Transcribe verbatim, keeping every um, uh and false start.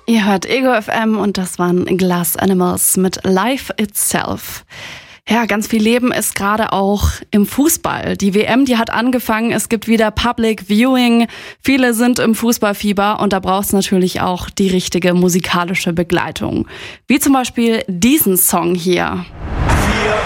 Ihr hört Ego F M und das waren Glass Animals mit Life Itself. Ja, ganz viel Leben ist gerade auch im Fußball. Die W M, die hat angefangen, es gibt wieder Public Viewing. Viele sind im Fußballfieber und da braucht es natürlich auch die richtige musikalische Begleitung. Wie zum Beispiel diesen Song hier.